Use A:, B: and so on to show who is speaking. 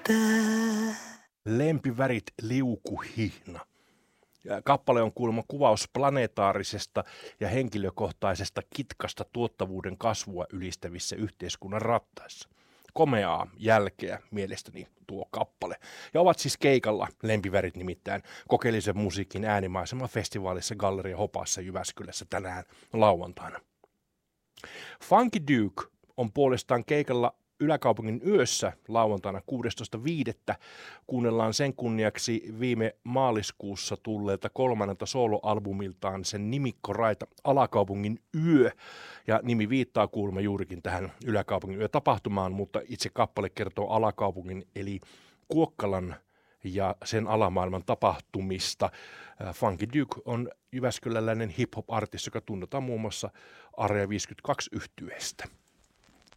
A: Lempivärit liukuhihna. Kappale on kuulemma kuvaus planetaarisesta ja henkilökohtaisesta kitkasta tuottavuuden kasvua ylistävissä yhteiskunnan rattaissa. Komeaa jälkeä mielestäni tuo kappale. Ja ovat siis keikalla, Lempivärit nimittäin, kokeellisen musiikin äänimaisema festivaalissa Galleria Hopassa Jyväskylässä tänään lauantaina. Funky Duke on puolestaan keikalla Yläkaupungin yössä lauantaina 16.5. Kuunnellaan sen kunniaksi viime maaliskuussa tulleelta 3. soloalbumiltaan sen nimikkoraita Alakaupungin yö. Ja nimi viittaa kuulemma juurikin tähän Yläkaupungin yö-tapahtumaan, mutta itse kappale kertoo Alakaupungin eli Kuokkalan ja sen alamaailman tapahtumista. Funky Duke on jyväskyläläinen hip-hop-artisti, joka tunnetaan muun muassa Area 52 -yhtyeestä.